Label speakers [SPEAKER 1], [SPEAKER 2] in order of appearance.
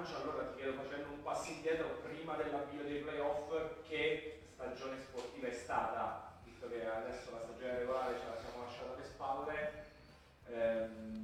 [SPEAKER 1] bilancia, allora ti chiedo, facendo un passo indietro prima dell'avvio dei playoff,